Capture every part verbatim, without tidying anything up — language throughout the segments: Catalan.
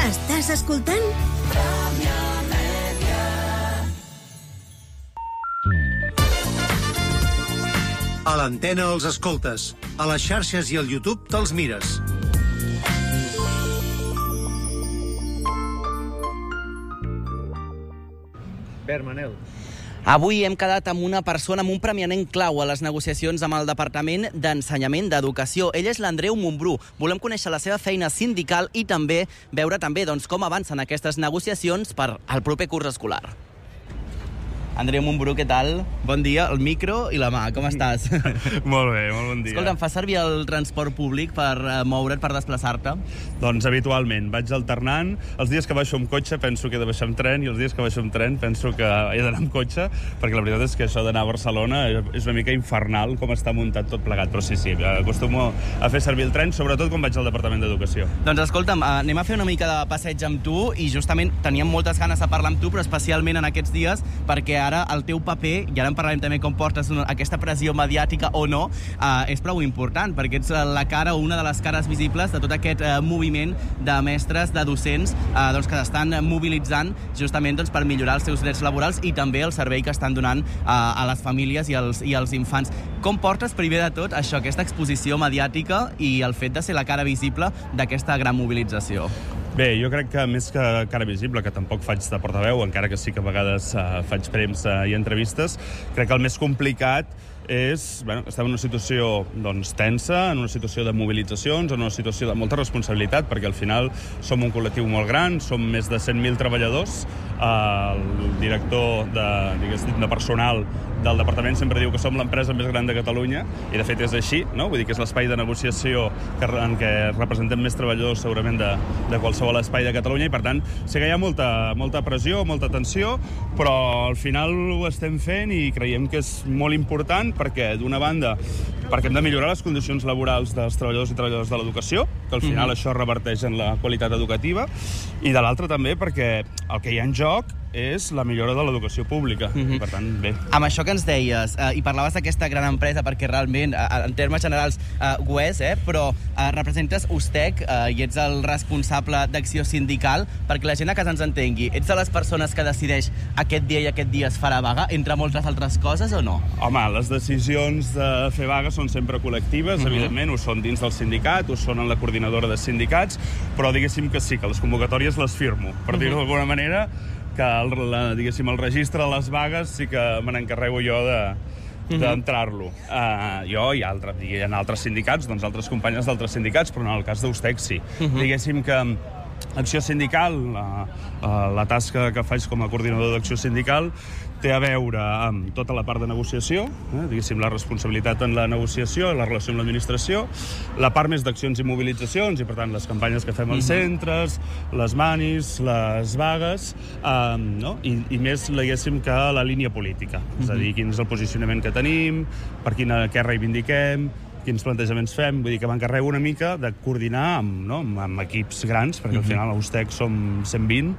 Estàs escoltant? A l'antena els escoltes, a les xarxes i al YouTube te'ls mires. Per Manel. Avui hem quedat amb una persona, amb un premianent clau a les negociacions amb el Departament d'Ensenyament d'Educació. Ell és l'Andreu Montbrú. Volem conèixer la seva feina sindical i també veure també doncs, com avancen aquestes negociacions per al proper curs escolar. Andreu Montbrú, què tal? Bon dia, el micro i la mà, com estàs? Molt bé, molt bon dia. Escolta, em fa servir el transport públic per uh, moure't, per desplaçar-te? Doncs habitualment, vaig alternant. Els dies que baixo amb cotxe penso que he de baixar amb tren i els dies que baixo amb tren penso que he d'anar amb cotxe, perquè la veritat és que això d'anar a Barcelona és una mica infernal com està muntat tot plegat, però sí, sí, acostumo a fer servir el tren, sobretot quan vaig al Departament d'Educació. Doncs escolta'm, anem a fer una mica de passeig amb tu i justament teníem moltes ganes de parlar amb tu, però especialment en aquests dies, perquè ara el teu paper, i ara en parlarem també com portes una, aquesta pressió mediàtica o no, eh, és prou important, perquè ets la cara o una de les cares visibles de tot aquest eh, moviment de mestres, de docents, eh, doncs, que estan mobilitzant justament doncs, per millorar els seus drets laborals i també el servei que estan donant eh, a les famílies i als, i als infants. Com portes, primer de tot, això, aquesta exposició mediàtica i el fet de ser la cara visible d'aquesta gran mobilització? Bé, jo crec que més que cara visible, que tampoc faig de portaveu, encara que sí que a vegades uh, faig premsa i entrevistes, crec que el més complicat és, bueno, estem en una situació doncs, tensa, en una situació de mobilitzacions, en una situació de molta responsabilitat, perquè al final som un col·lectiu molt gran, som més de cent mil treballadors, el director de, de personal del departament sempre diu que som l'empresa més gran de Catalunya, i de fet és així, no? Vull dir que és l'espai de negociació que, en què representem més treballadors segurament de, de qualsevol espai de Catalunya, i per tant sí que hi ha molta, molta pressió, molta tensió, però al final ho estem fent i creiem que és molt important perquè, d'una banda, perquè hem de millorar les condicions laborals dels treballadors i treballadores de l'educació, que al final mm-hmm. això reverteix en la qualitat educativa, i de l'altra també perquè el que hi ha en joc és la millora de l'educació pública. Mm-hmm. Per tant, bé. Amb això que ens deies, eh, i parlaves d'aquesta gran empresa, perquè realment, eh, en termes generals, eh, ho és, eh, però eh, representes Ustec eh, i ets el responsable d'acció sindical, perquè la gent a casa ens entengui. Ets de les persones que decideix aquest dia i aquest dia es farà vaga, entre moltes altres coses, o no? Home, les decisions de fer vaga són sempre col·lectives, mm-hmm. evidentment, ho són dins del sindicat, ho són en la coordinadora de sindicats, però diguéssim que sí, que les convocatòries les firmo, per mm-hmm. dir-ho d'alguna manera, que el, la, diguéssim, el registre de les vagues sí que me n'encarrego jo de, d'entrar-lo. Uh, jo i, altre, i en altres sindicats, doncs altres companyes d'altres sindicats, però en el cas d'Ustec sí. Uh-huh. Diguéssim que Acció Sindical, la, la tasca que faig com a coordinador d'Acció Sindical, té a veure amb tota la part de negociació, eh, diguéssim, la responsabilitat en la negociació, la relació amb l'administració, la part més d'accions i mobilitzacions, i per tant les campanyes que fem als centres, les manis, les vagues, eh, no? I, i més, diguéssim, que la línia política. És a dir, quin és el posicionament que tenim, per quina, què reivindiquem, quins plantejaments fem, vull dir que m'encarrego una mica de coordinar amb, no, amb equips grans, perquè al final a Ustec som cent vint,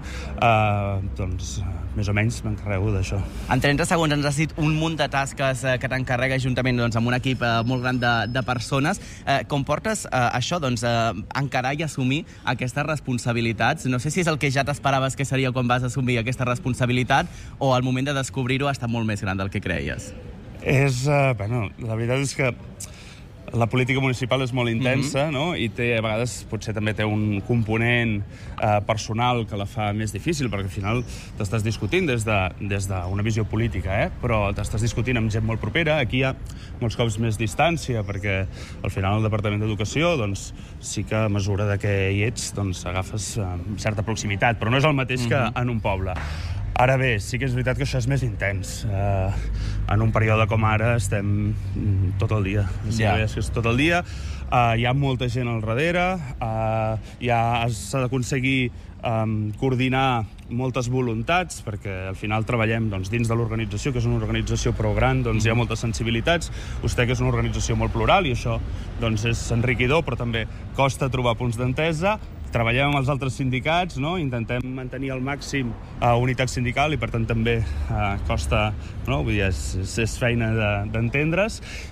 eh, doncs més o menys m'encarrego d'això. En trenta segons ens has dit un munt de tasques eh, que t'encarrega juntament doncs, amb un equip eh, molt gran de, de persones. Eh, com portes eh, això, doncs, eh, encarar i assumir aquestes responsabilitats? No sé si és el que ja t'esperaves que seria quan vas assumir aquesta responsabilitat o al moment de descobrir-ho ha estat molt més gran del que creies. És, eh, bueno, la veritat és que la política municipal és molt intensa, mm-hmm. no? I té, a vegades potser també té un component eh, personal que la fa més difícil, perquè al final t'estàs discutint des de, des d'una visió política, eh? Però t'estàs discutint amb gent molt propera. Aquí hi ha molts cops més distància, perquè al final el Departament d'Educació doncs, sí que a mesura de que hi ets doncs, agafes eh, certa proximitat, però no és el mateix mm-hmm. que en un poble. Ara bé, sí que és veritat que això és més intens. Uh, en un període com ara estem tot el dia. Sí, yeah. És que és tot el dia. Uh, hi ha molta gent al darrere. Uh, ja s'ha d'aconseguir um, coordinar moltes voluntats, perquè al final treballem doncs, dins de l'organització, que és una organització prou gran, doncs hi ha moltes sensibilitats. Ustec és una organització molt plural i això doncs, és enriquidor, però també costa trobar punts d'entesa. Treballem amb els altres sindicats, no? Intentem mantenir al màxim uh, unitat sindical i per tant també uh, costa, no? Vull dir, és, és feina de, d'entendre's.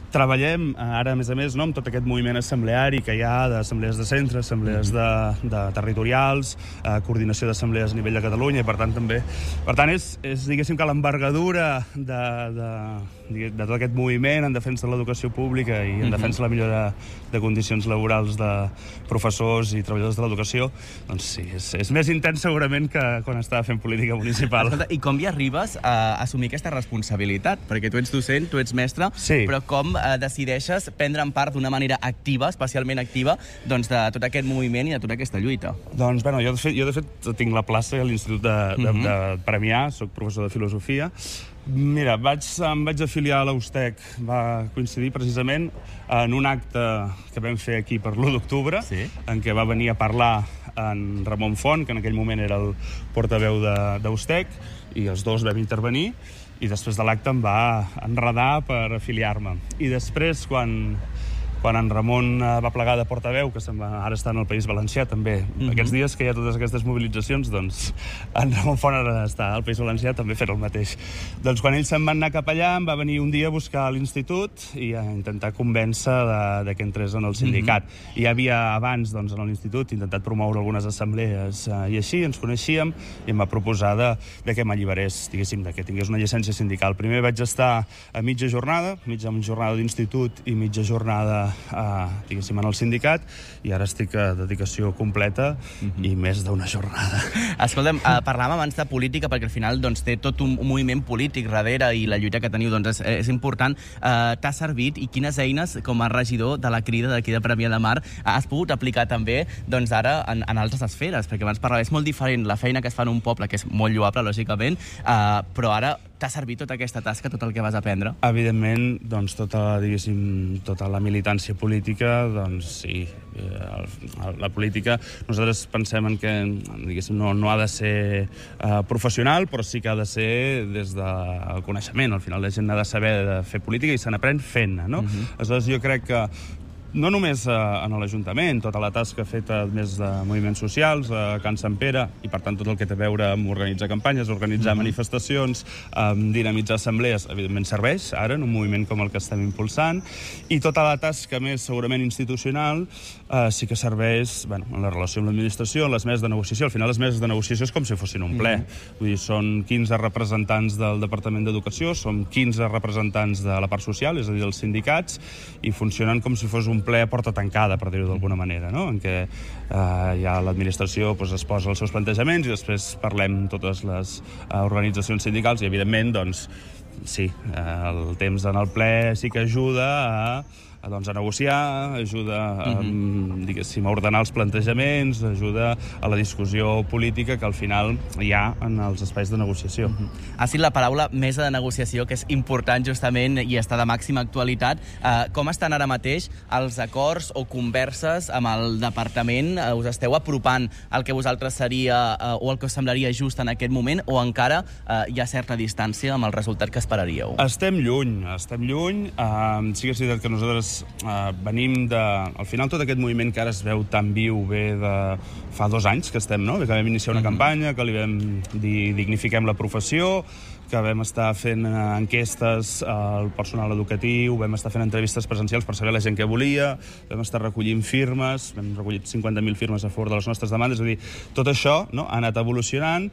Treballem ara, a més a més, no, amb tot aquest moviment assembleari que hi ha d'assemblees de centre, assemblees de, de territorials, eh, coordinació d'assemblees a nivell de Catalunya, i per tant també... Per tant, és, és diguéssim, que l'envergadura de, de, de tot aquest moviment en defensa de l'educació pública i en defensa de la millora de condicions laborals de professors i treballadors de l'educació, doncs sí, és, és més intens segurament que quan estava fent política municipal. Escolta, i com hi arribes a assumir aquesta responsabilitat? Perquè tu ets docent, tu ets mestre, sí. Però com eh, decideixes prendre en part d'una manera activa, especialment activa, doncs de tot aquest moviment i de tota aquesta lluita? Doncs, bueno, jo de fet, jo de fet tinc la plaça a l'Institut de, de, uh-huh. de Premià, soc professor de filosofia. Mira, vaig, em vaig afiliar a l'Ustec, va coincidir precisament en un acte que vam fer aquí per l'u d'octubre, sí. En què va venir a parlar en Ramon Font, que en aquell moment era el portaveu d'Ustec, i els dos vam intervenir, i després de l'acte em va enredar per afiliar-me. I després, quan, quan en Ramon va plegar de portaveu, que se'n va, ara està en el País Valencià també, mm-hmm. Aquests dies que hi ha totes aquestes mobilitzacions, doncs en Ramon Font ara està al País Valencià també fent el mateix. Doncs quan ell se'n va anar cap allà, em va venir un dia a buscar a l'institut i a intentar convèncer de, de que entrés en el sindicat. Mm-hmm. I ja havia abans, doncs, en l'institut intentat promoure algunes assemblees eh, i així, ens coneixíem, i em va proposar de, de que m'alliberés, diguéssim, de que tingués una llicència sindical. Primer vaig estar a mitja jornada, mitja jornada d'institut i mitja jornada Uh, diguéssim, en el sindicat, i ara estic a dedicació completa uh-huh. i més d'una jornada. Escolta'm, uh, parlàvem abans de política perquè al final doncs, té tot un moviment polític darrere i la lluita que teniu doncs, és, és important. Uh, T'ha servit i quines eines com a regidor de la Crida d'aquí de Premià de Mar has pogut aplicar també doncs, ara en, en altres esferes? Perquè abans parlava, és molt diferent la feina que es fa en un poble, que és molt lloable, lògicament, uh, però ara t'ha servit tota aquesta tasca, tot el que vas aprendre? Evidentment, doncs, tota, diguéssim, tota la militància política, doncs sí, el, el, la política, nosaltres pensem en que, diguéssim, no, no ha de ser uh, professional, però sí que ha de ser des del coneixement. Al final la gent ha de saber de fer política i se n'aprèn fent-ne, no? Uh-huh. Aleshores, jo crec que no només eh, en l'Ajuntament, tota la tasca feta més de moviments socials, a Can Sant Pere, i per tant tot el que té a veure amb organitzar campanyes, organitzar mm-hmm. manifestacions, amb dinamitzar assemblees, evidentment serveix ara en un moviment com el que estem impulsant, i tota la tasca més segurament institucional eh, sí que serveix, bueno, en la relació amb l'administració, en les meses de negociació. Al final les meses de negociació és com si fossin un ple. Mm-hmm. Vull dir, són quinze representants del Departament d'Educació, són quinze representants de la part social, és a dir, dels sindicats, i funcionen com si fos un ple a porta tancada, per dir-ho d'alguna manera, no? En què eh, ja l'administració pues, es posa els seus plantejaments i després parlem totes les eh, organitzacions sindicals i, evidentment, doncs, sí, eh, el temps en el ple sí que ajuda a a, doncs, a negociar, ajuda a, mm-hmm. diguéssim, a ordenar els plantejaments, ajuda a la discussió política que al final hi ha en els espais de negociació. Mm-hmm. Ha sigut la paraula mesa de negociació, que és important justament i està de màxima actualitat. Uh, com estan ara mateix els acords o converses amb el departament? Uh, us esteu apropant al que vosaltres seria uh, o el que us semblaria just en aquest moment, o encara uh, hi ha certa distància amb el resultat que esperaríeu? Estem lluny, estem lluny. Uh, sí que és veritat que nosaltres Uh, venim de... Al final tot aquest moviment que ara es veu tan viu ve de fa dos anys que estem, no? Que vam iniciar una mm-hmm. campanya, que li vam dir dignifiquem la professió, que vam estar fent enquestes al personal educatiu, vam estar fent entrevistes presencials per saber la gent què volia, vam estar recollint firmes, vam recollit cinquanta mil firmes a favor de les nostres demandes, és a dir, tot això, no?, ha anat evolucionant.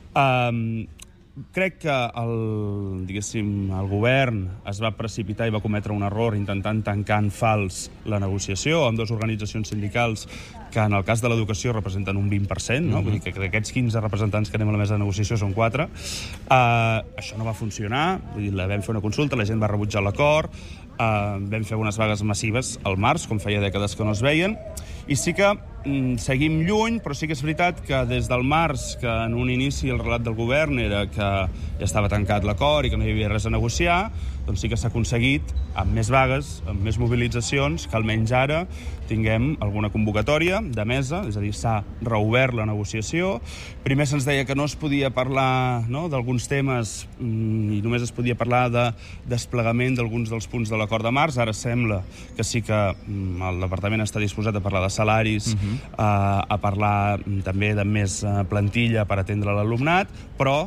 Um, Crec que el, diguéssim, el govern es va precipitar i va cometre un error intentant tancar en fals la negociació amb dues organitzacions sindicals que en el cas de l'educació representen un vint per cent, no? Uh-huh. Vull dir que d'aquests quinze representants que anem a la mesa de negociació són quatre. Uh, això no va funcionar, vull dir, la vam fer una consulta, la gent va rebutjar l'acord, uh, vam fer unes vagues massives al març, com feia dècades que no es veien, i sí que mm, seguim lluny, però sí que és veritat que des del març, que en un inici el relat del govern era que ja estava tancat l'acord i que no hi havia res a negociar, doncs sí que s'ha aconseguit, amb més vagues, amb més mobilitzacions, que almenys ara tinguem alguna convocatòria de mesa, és a dir, s'ha reobert la negociació. Primer se'ns deia que no es podia parlar, no?, d'alguns temes mm, i només es podia parlar de desplegament d'alguns dels punts de l'acord de març. Ara sembla que sí que mm, el departament està disposat a parlar de salaris, uh-huh. a, a parlar mm, també de més uh, plantilla per atendre l'alumnat, però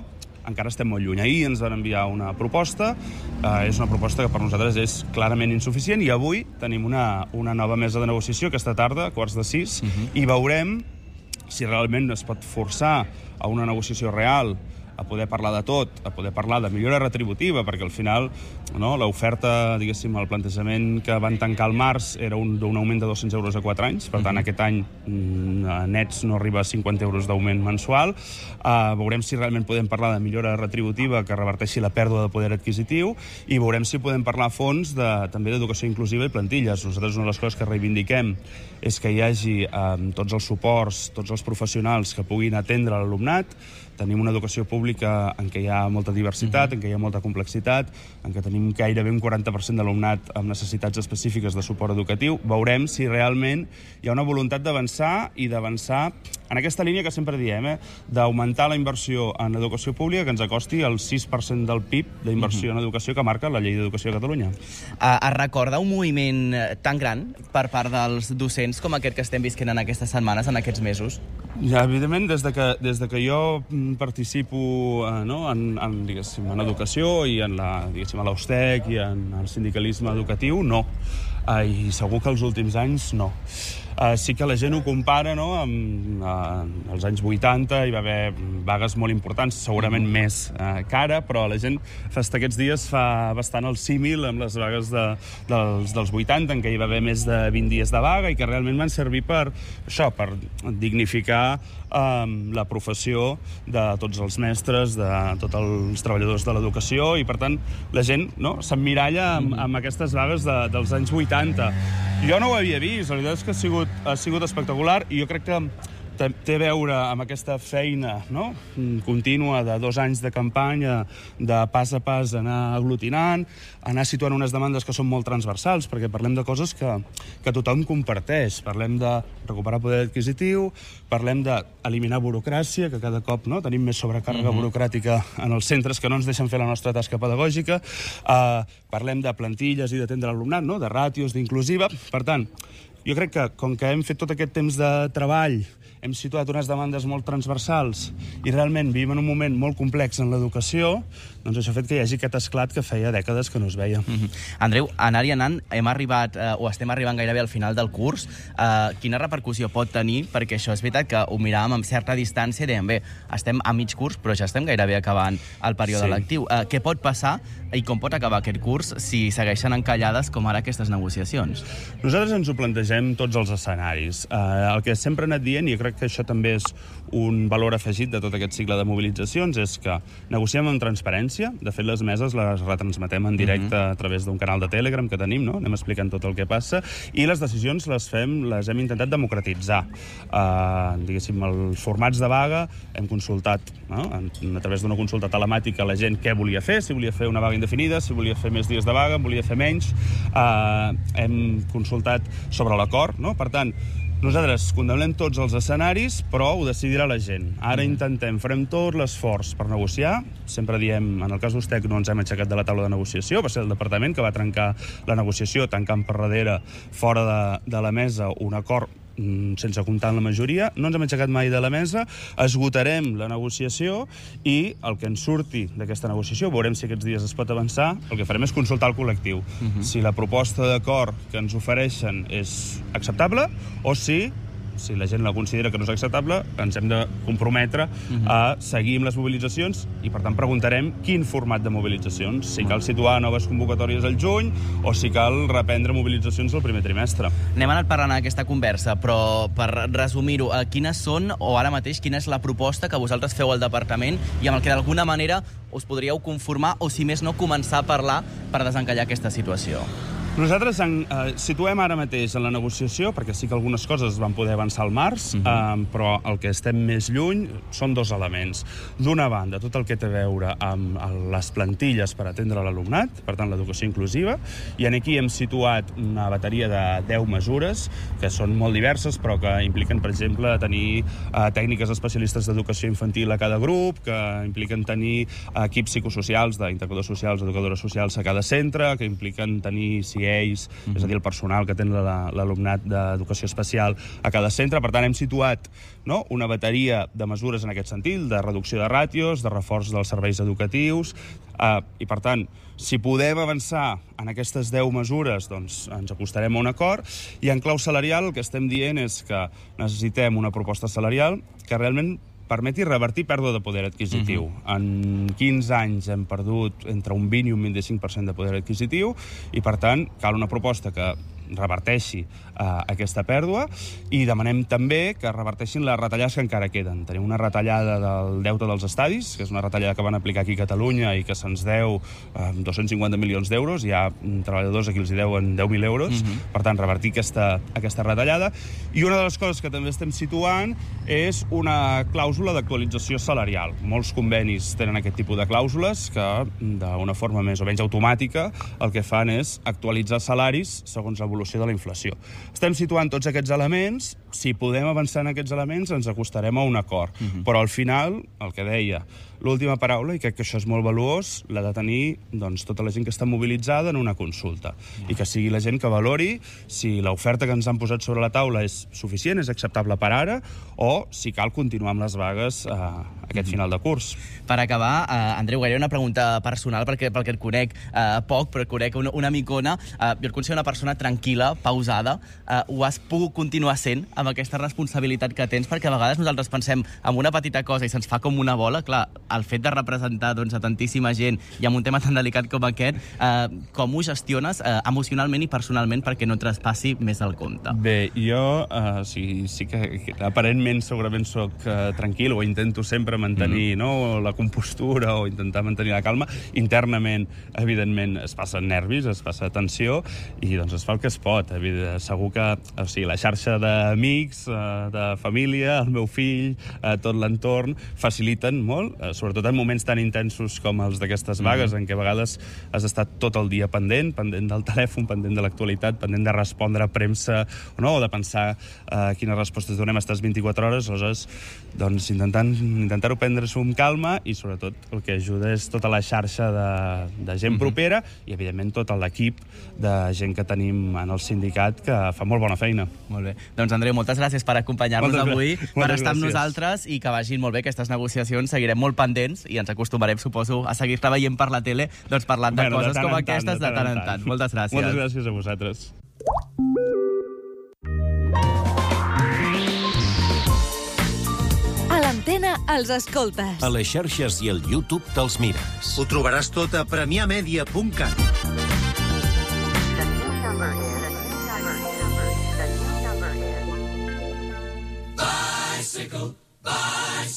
encara estem molt lluny. Ahir ens van enviar una proposta, eh, és una proposta que per nosaltres és clarament insuficient, i avui tenim una, una nova mesa de negociació aquesta tarda, a quarts de sis, uh-huh. i veurem si realment es pot forçar a una negociació real, a poder parlar de tot, a poder parlar de millora retributiva, perquè al final no, l'oferta, diguéssim, el plantejament que van tancar al març era un, d'un augment de dos-cents euros a quatre anys, per tant, uh-huh. aquest any mm, nets no arriba a cinquanta euros d'augment mensual. Uh, veurem si realment podem parlar de millora retributiva que reverteixi la pèrdua de poder adquisitiu, i veurem si podem parlar a fons de, també d'educació inclusiva i plantilles. Nosaltres una de les coses que reivindiquem és que hi hagi um, tots els suports, tots els professionals que puguin atendre l'alumnat. Tenim una educació pública en què hi ha molta diversitat, uh-huh. en què hi ha molta complexitat, en què tenim gairebé un quaranta per cent de l'alumnat amb necessitats específiques de suport educatiu. Veurem si realment hi ha una voluntat d'avançar i d'avançar en aquesta línia que sempre diem, eh? d'augmentar la inversió en educació pública que ens acosti el sis per cent del P I B d'inversió uh-huh. en educació que marca la Llei d'Educació de Catalunya. Uh, es recorda un moviment tan gran per part dels docents com aquest que estem visquent en aquestes setmanes, en aquests mesos? Ja, evidentment, des de que, des de que jo participo eh, no, en, en, diguéssim, en educació i en la, diguéssim, a l'U S T E C i en el sindicalisme educatiu, no. Uh, I segur que els últims anys no. Uh, sí que la gent ho compara, no?, amb uh, els anys vuitanta, hi va haver vagues molt importants, segurament més uh, cara, però la gent fins aquests dies fa bastant el símil amb les vagues de, dels, dels vuitanta, en què hi va haver més de vint dies de vaga i que realment van servir per això, per dignificar um, la professió de tots els mestres, de tots els treballadors de l'educació, i per tant la gent no, s'emmiralla amb, amb aquestes vagues de, dels anys vuitanta. Jo no ho havia vist, la veritat és que ha sigut, ha sigut espectacular, i jo crec que té a veure amb aquesta feina no? contínua de dos anys de campanya, de pas a pas anar aglutinant, anar situant unes demandes que són molt transversals, perquè parlem de coses que, que tothom comparteix. Parlem de recuperar poder adquisitiu, parlem d'eliminar burocràcia, que cada cop no? tenim més sobrecàrrega uh-huh. burocràtica en els centres que no ens deixen fer la nostra tasca pedagògica, uh, parlem de plantilles i d'atendre l'alumnat, no? de ràtios, d'inclusiva. Per tant, jo crec que, com que hem fet tot aquest temps de treball, hem situat unes demandes molt transversals i realment vivim en un moment molt complex en l'educació, doncs això ha fet que hi hagi aquest esclat que feia dècades que no es veia. Mm-hmm. Andreu, anar i anant, hem arribat, eh, o estem arribant gairebé al final del curs. Eh, quina repercussió pot tenir? Perquè això és veritat que ho miràvem amb certa distància i dèiem, bé, estem a mig curs, però ja estem gairebé acabant el període sí. lectiu. Eh, què pot passar i com pot acabar aquest curs si segueixen encallades com ara aquestes negociacions? Nosaltres ens ho plantegem tots els escenaris. Eh, el que sempre he anat dient, i jo crec que això també és un valor afegit de tot aquest cicle de mobilitzacions, és que negociem amb transparència. De fet, les meses les retransmetem en directe uh-huh. a través d'un canal de Telegram que tenim, no? Anem explicant tot el que passa, i les decisions les fem, les hem intentat democratitzar. Uh, diguéssim, els formats de vaga hem consultat, no? a, a través d'una consulta telemàtica, la gent què volia fer, si volia fer una vaga indefinida, si volia fer més dies de vaga, volia fer menys. Uh, hem consultat sobre l'acord, no? Per tant, nosaltres condemnem tots els escenaris, però ho decidirà la gent. Ara intentem, farem tot l'esforç per negociar. Sempre diem, en el cas d'U S T E C no ens hem aixecat de la taula de negociació, va ser el departament que va trencar la negociació, tancant per darrere, fora de, de la mesa, un acord sense comptar amb la majoria. No ens hem aixecat mai de la mesa, esgotarem la negociació i el que ens surti d'aquesta negociació, veurem si aquests dies es pot avançar, el que farem és consultar el col·lectiu. Uh-huh. Si la proposta d'acord que ens ofereixen és acceptable o si si la gent la considera que no és acceptable, ens hem de comprometre uh-huh. a seguir amb les mobilitzacions i, per tant, preguntarem quin format de mobilitzacions. Si cal situar noves convocatòries al juny o si cal reprendre mobilitzacions al primer trimestre. N'hem anat parlant en aquesta conversa, però per resumir-ho, quines són, o ara mateix, quina és la proposta que vosaltres feu al departament i amb el que d'alguna manera us podríeu conformar o, si més no, començar a parlar per desencallar aquesta situació? Nosaltres en, eh, situem ara mateix en la negociació, perquè sí que algunes coses es van poder avançar al març, uh-huh. eh, però el que estem més lluny són dos elements. D'una banda, tot el que té a veure amb les plantilles per atendre l'alumnat, per tant, l'educació inclusiva, i aquí hem situat una bateria de deu mesures, que són molt diverses, però que impliquen, per exemple, tenir eh, tècniques especialistes d'educació infantil a cada grup, que impliquen tenir equips psicosocials, d'integradors socials, educadores socials a cada centre, que impliquen tenir, si A Es, mm-hmm. és a dir, el personal que té l'alumnat d'educació especial a cada centre. Per tant, hem situat, no?, una bateria de mesures en aquest sentit, de reducció de ràtios, de reforç dels serveis educatius, eh, i per tant, si podem avançar en aquestes deu mesures, doncs ens acostarem a un acord, i en clau salarial el que estem dient és que necessitem una proposta salarial que realment permeti revertir pèrdua de poder adquisitiu. Uh-huh. En quinze anys hem perdut entre un vint i un vint-i-cinc per cent de poder adquisitiu i, per tant, cal una proposta que reverteixi eh, aquesta pèrdua i demanem també que reverteixin les retallades que encara queden. Tenim una retallada del deute dels estadis, que és una retallada que van aplicar aquí a Catalunya i que se'ns deu eh, dos-cents cinquanta milions d'euros. Hi ha treballadors a qui els hi deuen deu mil euros. Uh-huh. Per tant, revertir aquesta, aquesta retallada. I una de les coses que també estem situant és una clàusula d'actualització salarial. Molts convenis tenen aquest tipus de clàusules que, d'una forma més o menys automàtica, el que fan és actualitzar salaris segons l'evolució de la inflació. Estem situant tots aquests elements. Si podem avançar en aquests elements, ens acostarem a un acord. Uh-huh. Però al final, el que deia, l'última paraula, i crec que això és molt valuós, l'ha de tenir doncs, tota la gent que està mobilitzada en una consulta. Uh-huh. I que sigui la gent que valori si l'oferta que ens han posat sobre la taula és suficient, és acceptable per ara, o si cal continuar amb les vagues eh, aquest uh-huh. final de curs. Per acabar, eh, Andreu, gairebé una pregunta personal, perquè pel que et conec eh, poc, però et conec una, una micona. Eh, jo et considero una persona tranquil·la, pausada. Eh, ho has pogut continuar sent amb aquesta responsabilitat que tens, perquè a vegades nosaltres pensem en una petita cosa i se'ns fa com una bola. Clar, el fet de representar doncs, a tantíssima gent i amb un tema tan delicat com aquest, eh, com ho gestiones eh, emocionalment i personalment perquè no traspassi més el compte? Bé, jo eh, sí, sí que, que aparentment segurament soc eh, tranquil, o intento sempre mantenir mm. no, la compostura o intentar mantenir la calma. Internament, evidentment, es passen nervis, es passa tensió i doncs es fa el que es pot. Segur que o sigui, la xarxa d'amics, de família, el meu fill, tot l'entorn, faciliten molt, sobretot en moments tan intensos com els d'aquestes vagues, mm-hmm. en què a vegades has estat tot el dia pendent, pendent del telèfon, pendent de l'actualitat, pendent de respondre a premsa o no, o de pensar uh, quines respostes donem a aquestes vint-i-quatre hores. Aleshores, doncs, intentant, intentar-ho prendre-s'ho amb calma i, sobretot, el que ajuda és tota la xarxa de, de gent mm-hmm. propera i, evidentment, tot l'equip de gent que tenim en el sindicat que fa molt bona feina. Molt bé. Doncs, Andreu, moltes gràcies per acompanyar-nos moltes avui, per moltes estar amb gràcies. Nosaltres i que vagin molt bé aquestes negociacions. Seguirem molt pendents i ens acostumarem, suposo, a seguir-te veient per la tele, doncs parlant de bueno, coses de com tant, aquestes de tant, de tant en tant. tant. Moltes gràcies. Moltes gràcies a vosaltres. A l'Antena els escoltes. A les xarxes i al YouTube te'ls mires. Ho trobaràs tot a premià media punt cat. Bicycle, bicycle.